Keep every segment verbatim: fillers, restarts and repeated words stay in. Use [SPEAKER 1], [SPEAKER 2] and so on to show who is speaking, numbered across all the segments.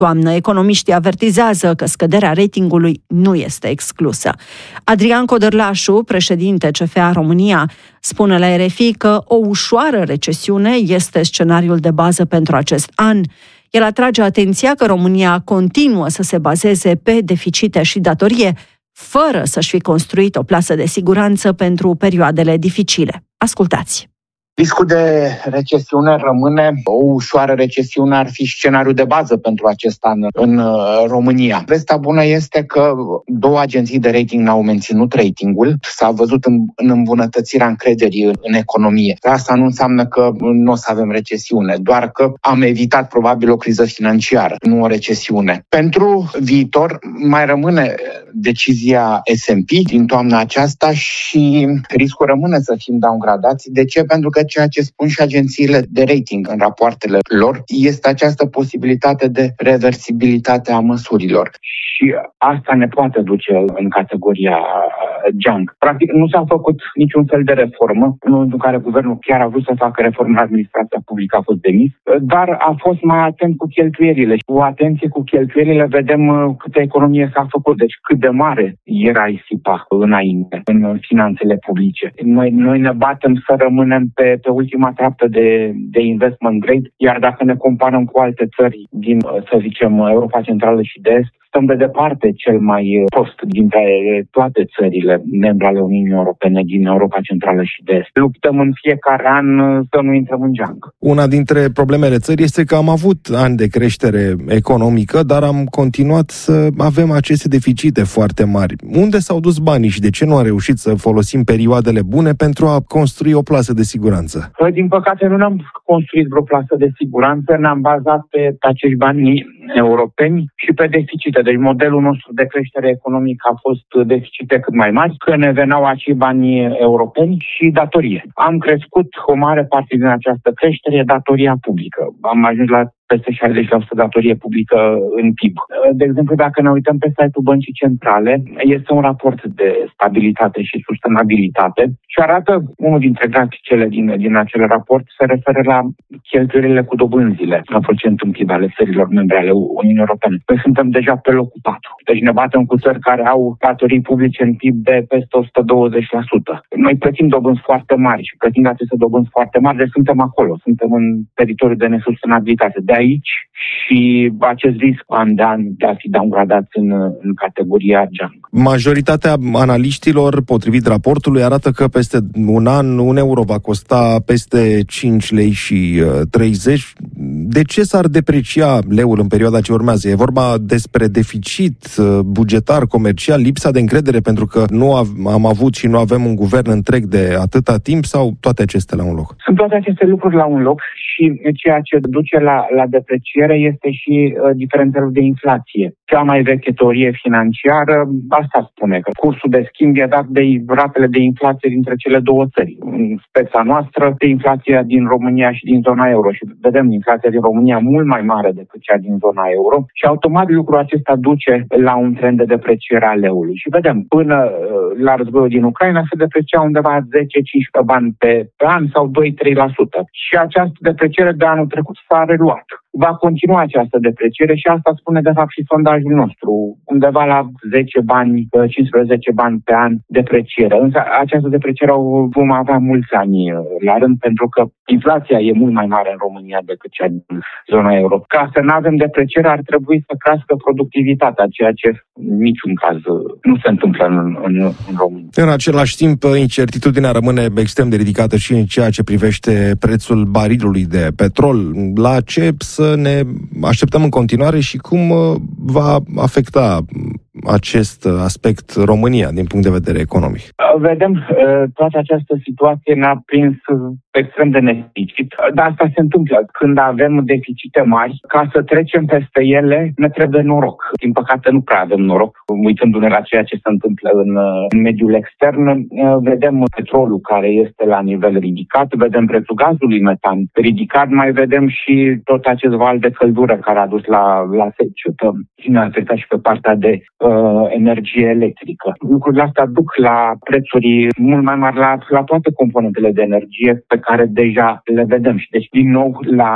[SPEAKER 1] toamnă. Economiștii avertizează că scăderea ratingului nu este exclusă. Adrian Codărlașu, președinte C F A România, spune la R F I că o ușoară recesiune este scenariul de bază pentru acest an. El atrage atenția că România continuă să se bazeze pe deficite și datorie, fără să-și fi construit o plasă de siguranță pentru perioadele dificile. Ascultați!
[SPEAKER 2] Riscul de recesiune rămâne. O ușoară recesiune ar fi scenariul de bază pentru acest an în România. Vestea bună este că două agenții de rating n-au menținut ratingul. S-a văzut în, în îmbunătățirea încrederii în, în economie. Asta nu înseamnă că nu o să avem recesiune, doar că am evitat probabil o criză financiară, nu o recesiune. Pentru viitor mai rămâne decizia S and P din toamna aceasta și riscul rămâne să fim downgradați. De ce? Pentru că ceea ce spun și agențiile de rating în rapoartele lor este această posibilitate de reversibilitate a măsurilor. Și asta ne poate duce în categoria junk. Practic nu s-a făcut niciun fel de reformă, în momentul în care guvernul chiar a vrut să facă reformă în administrația publică, a fost demis, dar a fost mai atent cu cheltuielile. Și cu atenție cu cheltuielile vedem câtă economie s-a făcut, deci cât de mare era risipa înainte în finanțele publice. Noi, noi ne batem să rămânem pe, pe ultima treaptă de, de investment grade, iar dacă ne comparăm cu alte țări din, să zicem, Europa Centrală și de Est, stăm de departe cel mai prost dintre toate țările membre ale Uniunii Europene din Europa Centrală și de Est. Luptăm în fiecare an să nu intrăm în junk.
[SPEAKER 3] Una dintre problemele țării este că am avut ani de creștere economică, dar am continuat să avem aceste deficite foarte mari. Unde s-au dus banii și de ce nu am reușit să folosim perioadele bune pentru a construi o plasă de siguranță?
[SPEAKER 2] Din păcate nu ne-am construit vreo plasă de siguranță, ne-am bazat pe acești bani europeni și pe deficite. Deci modelul nostru de creștere economică a fost deficite cât mai mari, că ne veneau acei bani europeni și datorie. Am crescut o mare parte din această creștere datoria publică. Am ajuns la peste șaizeci la sută datorie publică în P I B. De exemplu, dacă ne uităm pe site-ul Băncii Centrale, este un raport de stabilitate și sustenabilitate și arată, unul dintre graficele din, din acel raport se referă la cheltuielile cu dobânzile la procentul în P I B ale țărilor membre ale Uniunii Europene. Noi suntem deja pe locul patru. Deci ne batem cu țări care au datorii publice în P I B de peste o sută douăzeci la sută. Noi plătim dobânzi foarte mari și plătim aceste dobânzi foarte mari, deci suntem acolo, suntem în teritoriul de nesustenabilitate. De aici și acest risc an de an de a fi downgradați în, în categoria junk.
[SPEAKER 3] Majoritatea analiștilor, potrivit raportului, arată că peste un an un euro va costa peste cinci lei și treizeci. De ce s-ar deprecia leul în perioada ce urmează? E vorba despre deficit bugetar, comercial, lipsa de încredere pentru că nu am avut și nu avem un guvern întreg de atâta timp sau toate acestea la un loc?
[SPEAKER 2] Sunt toate aceste lucruri la un loc și ceea ce duce la, la depreciere este și uh, diferențelul de inflație. Cea mai veche teorie financiară asta spune că cursul de schimb e dat de ratele de inflație dintre cele două țări. În speța noastră, de inflația din România și din zona euro și vedem inflația din România mult mai mare decât cea din zona euro și automat lucrul acesta duce la un trend de depreciere a leului. Și vedem, până uh, la războiul din Ucraina se deprecia undeva zece cincisprezece bani pe, pe an sau doi trei la sută. Și această depreciere de anul trecut s-a reluat. Va continua această depreciere și asta spune de fapt și sondajul nostru, undeva la zece bani, cincisprezece bani pe an depreciere. Însă această depreciere o vom avea mulți ani la rând pentru că inflația e mult mai mare în România decât cea din zona euro. Ca să nu avem depreciere ar trebui să crească productivitatea, ceea ce în niciun caz nu se întâmplă în, în, în România.
[SPEAKER 3] În același timp, incertitudinea rămâne extrem de ridicată și în ceea ce privește prețul barilului de petrol. La ce să ne așteptăm în continuare și cum va afecta acest aspect România din punct de vedere economic?
[SPEAKER 2] Vedem, toată această situație ne-a prins extrem de nefericit, dar asta se întâmplă când avem deficite mari. Ca să trecem peste ele, ne trebuie noroc. Din păcate nu prea avem noroc, uitându-ne la ceea ce se întâmplă în, în mediul extern. Vedem petrolul care este la nivel ridicat, vedem prețul gazului metan ridicat, mai vedem și tot acest val de căldură care a dus la, la secetă și ne-a afectat și pe partea de uh, energie electrică. Lucrurile astea duc la prețuri mult mai mari la, la toate componentele de energie pe care deja le vedem. Și deci, din nou, la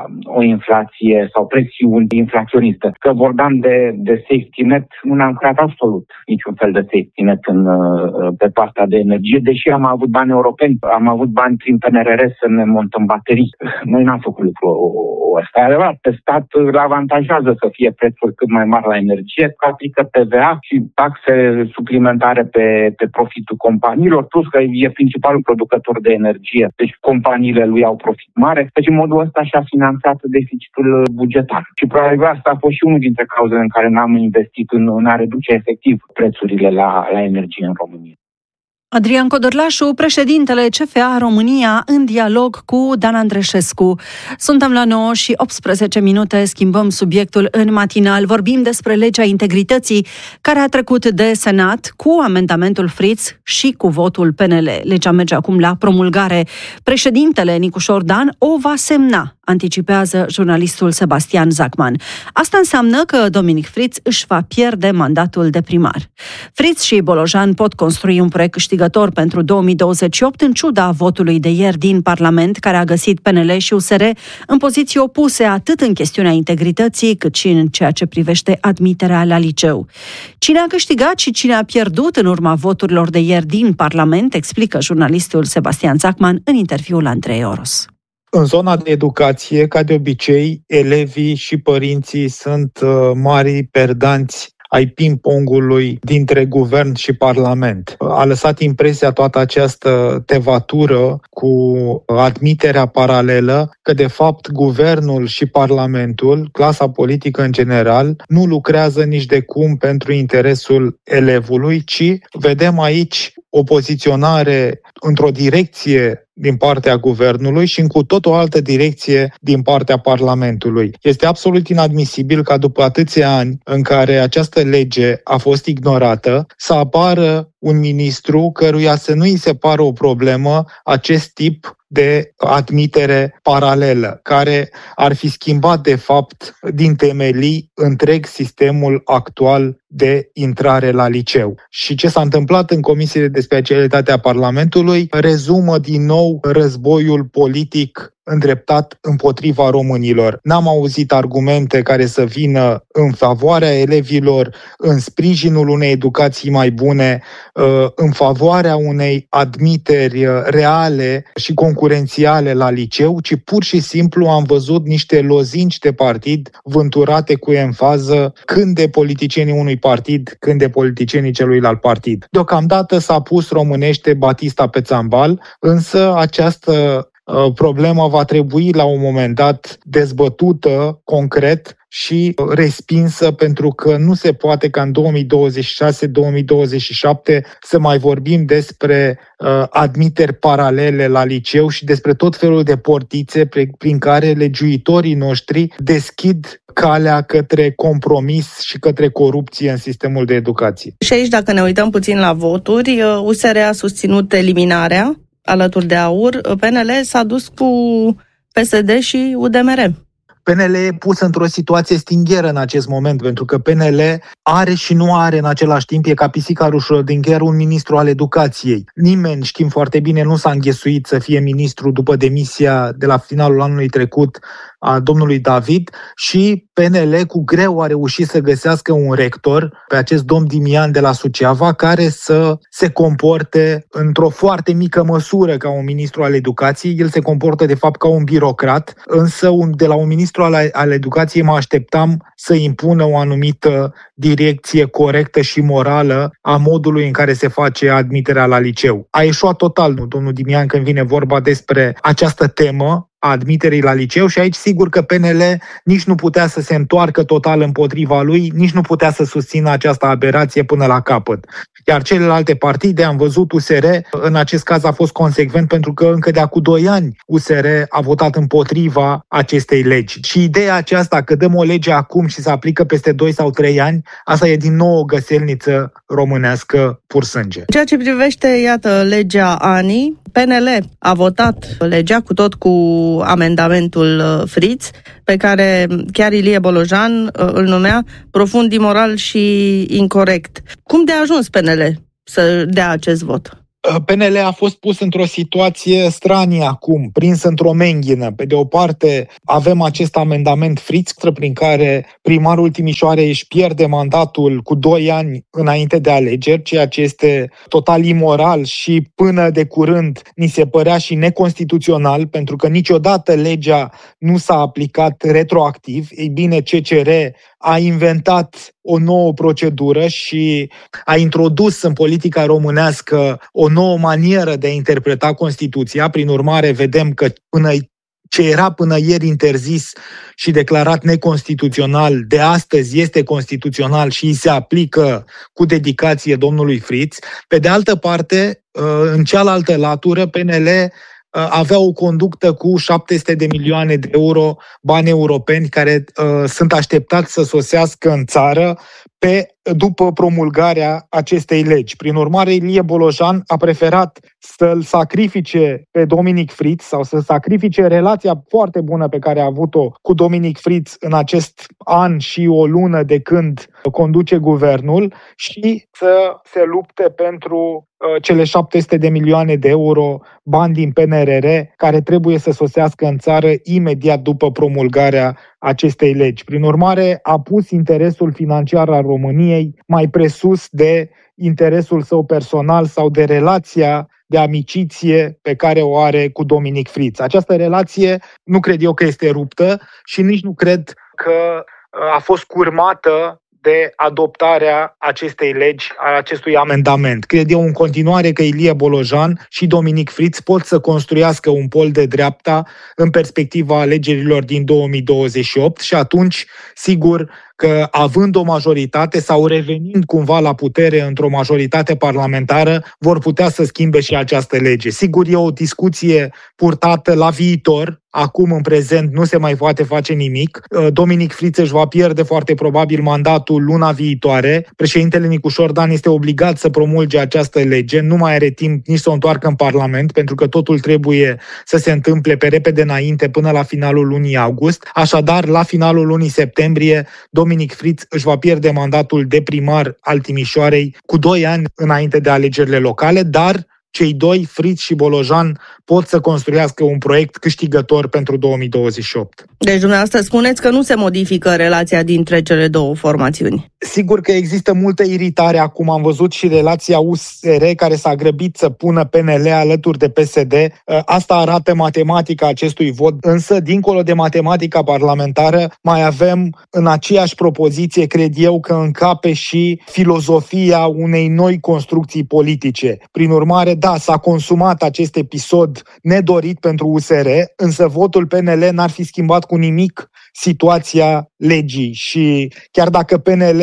[SPEAKER 2] o inflație sau presiuni inflaționistă. Că vorbeam de, de safety net, nu ne-am creat absolut niciun fel de safety net în, pe partea de energie, deși am avut bani europeni, am avut bani prin P N R R să ne montăm baterii. Noi n-am făcut lucrul ăsta. E adevărat, pe stat îl avantajează să fie prețuri cât mai mari la energie, că aplică T V A și taxe suplimentare pe, pe profitul companiilor, plus că e principalul producător de energie. Deci companiile lui au profit mare. Deci în modul ăsta și-a finanțat deficitul bugetar. Și probabil asta a fost și unul dintre cauzele în care n-am investit în, în a reduce efectiv prețurile la, la energie în România.
[SPEAKER 1] Adrian Codorlașu, președintele C F A România, în dialog cu Dan Andreșescu. Suntem la nouă și optsprezece minute, schimbăm subiectul în matinal. Vorbim despre legea integrității care a trecut de Senat cu amendamentul Fritz și cu votul P N L. Legea merge acum la promulgare. Președintele Nicușor Dan o va semna, anticipează jurnalistul Sebastian Zacman. Asta înseamnă că Dominic Fritz își va pierde mandatul de primar. Fritz și Bolojan pot construi un proiect câștigător pentru două mii douăzeci și opt în ciuda votului de ieri din Parlament, care a găsit P N L și U S R în poziții opuse atât în chestiunea integrității cât și în ceea ce privește admiterea la liceu. Cine a câștigat și cine a pierdut în urma voturilor de ieri din Parlament, explică jurnalistul Sebastian Zacman în interviul Andrei Oros.
[SPEAKER 4] În zona de educație, ca de obicei, elevii și părinții sunt mari perdanți ai ping-pongului dintre guvern și parlament. A lăsat impresia toată această tevatură cu admiterea paralelă că, de fapt, guvernul și parlamentul, clasa politică în general, nu lucrează nici de cum pentru interesul elevului, ci vedem aici o poziționare într-o direcție din partea guvernului și în cu tot o altă direcție din partea Parlamentului. Este absolut inadmisibil ca după atâția ani în care această lege a fost ignorată, să apară un ministru căruia să nu îi se pară o problemă acest tip de admitere paralelă, care ar fi schimbat, de fapt, din temelii întreg sistemul actual de intrare la liceu. Și ce s-a întâmplat în comisiile de specialitate a Parlamentului rezumă din nou războiul politic îndreptat împotriva românilor. N-am auzit argumente care să vină în favoarea elevilor, în sprijinul unei educații mai bune, în favoarea unei admiteri reale și concurențiale la liceu, ci pur și simplu am văzut niște lozinci de partid vânturate cu emfază când de politicienii unui partid, când de politicienii celuilalt partid. Deocamdată s-a pus românește Batista pe țambal, însă această problema va trebui la un moment dat dezbătută concret și respinsă, pentru că nu se poate ca în două mii douăzeci și șase două mii douăzeci și șapte să mai vorbim despre uh, admiteri paralele la liceu și despre tot felul de portițe prin care legiuitorii noștri deschid calea către compromis și către corupție în sistemul de educație.
[SPEAKER 5] Și aici, dacă ne uităm puțin la voturi, U S R a susținut eliminarea alături de A U R, P N L s-a dus cu P S D și U D M R.
[SPEAKER 4] P N L e pus într-o situație stingheră în acest moment, pentru că P N L are și nu are în același timp, e ca pisica rușilor din gher, un ministru al educației. Nimeni, știm foarte bine, nu s-a înghesuit să fie ministru după demisia de la finalul anului trecut a domnului David și P N L cu greu a reușit să găsească un rector, pe acest domn Dimian de la Suceava, care să se comporte într-o foarte mică măsură ca un ministru al educației. El se comportă de fapt ca un birocrat, însă de la un ministru al, al educației mă așteptam să impună o anumită direcție corectă și morală a modului în care se face admiterea la liceu. A eșuat total, nu, domnul Dimian, când vine vorba despre această temă a admiterii la liceu și aici sigur că P N L nici nu putea să se întoarcă total împotriva lui, nici nu putea să susțină această aberație până la capăt. Iar celelalte partide, am văzut U S R, în acest caz a fost consecvent pentru că încă de acum doi ani U S R a votat împotriva acestei legi. Și ideea aceasta că dăm o lege acum și se aplică peste doi sau trei ani, asta e din nou o găselniță românească pur sânge.
[SPEAKER 5] Ceea ce privește, iată, legea A N I, P N L a votat legea cu tot cu amendamentul Fritz, pe care chiar Ilie Bolojan îl numea profund imoral și incorect. Cum de a ajuns P N L să dea acest vot?
[SPEAKER 4] P N L a fost pus într-o situație stranie acum, prins într-o menghină. Pe de o parte avem acest amendament Fritz, prin care primarul Timișoarei își pierde mandatul cu doi ani înainte de alegeri, ceea ce este total imoral și până de curând ni se părea și neconstituțional, pentru că niciodată legea nu s-a aplicat retroactiv. Ei bine, C C R a inventat o nouă procedură și a introdus în politica românească o nouă manieră de a interpreta Constituția. Prin urmare, vedem că până ce era până ieri interzis și declarat neconstituțional, de astăzi este constituțional și îi se aplică cu dedicație domnului Fritz. Pe de altă parte, în cealaltă latură, P N L avea o conductă cu șapte sute de milioane de euro bani europeni care uh, sunt așteptați să sosească în țară pe, după promulgarea acestei legi. Prin urmare, Ilie Bolojan a preferat să-l sacrifice pe Dominic Fritz sau să sacrifice relația foarte bună pe care a avut-o cu Dominic Fritz în acest an și o lună de când conduce guvernul și să se lupte pentru cele șapte sute de milioane de euro bani din P N R R care trebuie să sosească în țară imediat după promulgarea acestei legi. Prin urmare, a pus interesul financiar al României mai presus de interesul său personal sau de relația de amiciție pe care o are cu Dominic Fritz. Această relație nu cred eu că este ruptă și nici nu cred că a fost curmată de adoptarea acestei legi, a acestui amendament. Cred eu în continuare că Ilie Bolojan și Dominic Fritz pot să construiască un pol de dreapta în perspectiva alegerilor din două mii douăzeci și opt și atunci, sigur, că având o majoritate sau revenind cumva la putere într-o majoritate parlamentară, vor putea să schimbe și această lege. Sigur, e o discuție purtată la viitor. Acum, în prezent, nu se mai poate face nimic. Dominic Fritz își va pierde foarte probabil mandatul luna viitoare. Președintele Nicușor Dan este obligat să promulge această lege. Nu mai are timp nici să o întoarcă în Parlament, pentru că totul trebuie să se întâmple pe repede înainte, până la finalul lunii august. Așadar, la finalul lunii septembrie, Dominic Fritz își va pierde mandatul de primar al Timișoarei cu doi ani înainte de alegerile locale, dar cei doi, Fritz și Bolojan, pot să construiască un proiect câștigător pentru două mii douăzeci și opt.
[SPEAKER 5] Deci dumneavoastră spuneți că nu se modifică relația dintre cele două formațiuni.
[SPEAKER 4] Sigur că există multă iritare acum. Am văzut și relația U S R care s-a grăbit să pună P N L alături de P S D. Asta arată matematica acestui vot. Însă, dincolo de matematica parlamentară, mai avem în aceeași propoziție, cred eu, că încape și filozofia unei noi construcții politice. Prin urmare, da, s-a consumat acest episod nedorit pentru U S R, însă votul P N L n-ar fi schimbat cu nimic situația legii și chiar dacă P N L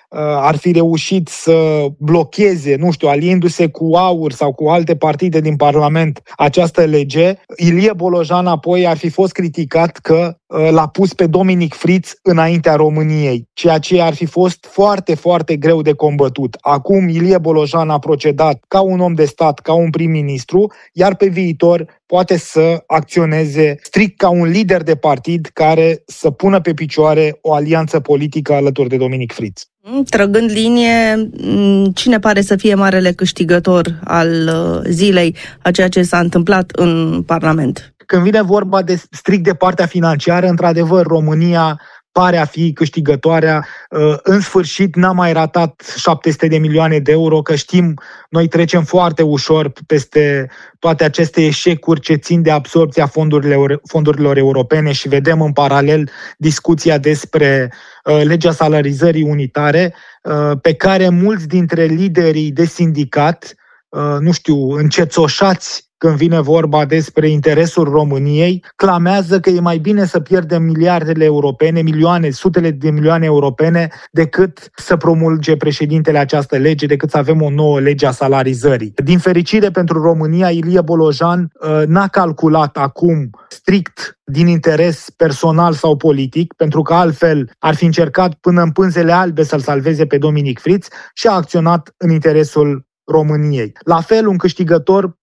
[SPEAKER 4] ar fi reușit să blocheze, nu știu, aliindu-se cu AUR sau cu alte partide din Parlament această lege, Ilie Bolojan apoi ar fi fost criticat că l-a pus pe Dominic Fritz înaintea României, ceea ce ar fi fost foarte, foarte greu de combătut. Acum Ilie Bolojan a procedat ca un om de stat, ca un prim-ministru, iar pe viitor poate să acționeze strict ca un lider de partid care să pună pe picioare o alianță politică alături de Dominic Fritz.
[SPEAKER 5] Trăgând linie, cine pare să fie marele câștigător al zilei a ceea ce s-a întâmplat în Parlament?
[SPEAKER 4] Când vine vorba de strict de partea financiară, într-adevăr, România pare a fi câștigătoarea. În sfârșit, n-a mai ratat șapte sute de milioane de euro, că știm, noi trecem foarte ușor peste toate aceste eșecuri ce țin de absorbția fondurilor, fondurilor europene și vedem în paralel discuția despre legea salarizării unitare, pe care mulți dintre liderii de sindicat, nu știu, încețoșați când vine vorba despre interesul României, clamează că e mai bine să pierdem miliardele europene, milioane, sutele de milioane europene, decât să promulge președintele această lege, decât să avem o nouă lege a salarizării. Din fericire pentru România, Ilie Bolojan n-a calculat acum strict din interes personal sau politic, pentru că altfel ar fi încercat până în pânzele albe să-l salveze pe Dominic Fritz și a acționat în interesul României. La fel, un câștigător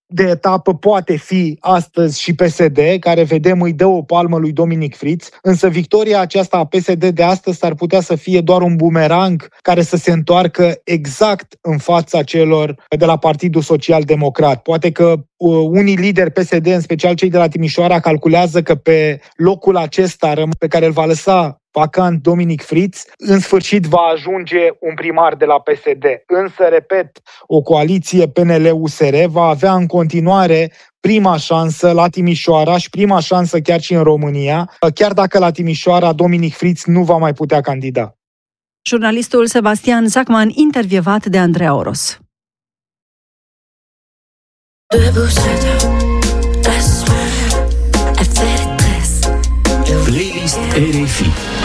[SPEAKER 4] de etapă poate fi astăzi și P S D, care vedem îi dă o palmă lui Dominic Fritz, însă victoria aceasta a P S D de astăzi s-ar putea să fie doar un bumerang care să se întoarcă exact în fața celor de la Partidul Social Democrat. Poate că unii lideri P S D, în special cei de la Timișoara, calculează că pe locul acesta pe care îl va lăsa vacant Dominic Fritz, în sfârșit va ajunge un primar de la P S D. Însă, repet, o coaliție P N L-U S R va avea în continuare prima șansă la Timișoara și prima șansă chiar și în România, chiar dacă la Timișoara Dominic Fritz nu va mai putea candida.
[SPEAKER 1] Jurnalistul Sebastian Zacman, intervievat de Andreea Oros.
[SPEAKER 6] Playlist R F I.